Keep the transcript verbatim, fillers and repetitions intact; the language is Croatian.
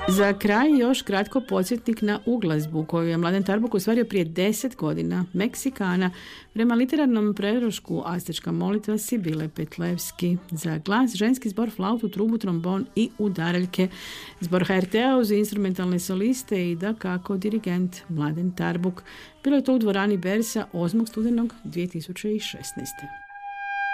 Za kraj još kratko podsjetnik na uglazbu koju je Mladen Tarbuk ostvario prije deset godina, Meksikana, prema literarnom predlošku Astečka molitva Sibile Petlevski, za glas ženski zbor, flautu, trubu, trombon i udaraljke, zbor ha er te-a uz instrumentalne soliste i dakako dirigent Mladen Tarbuk. Bilo je to u dvorani Bersa osmog studenog dvije tisuće šesnaeste.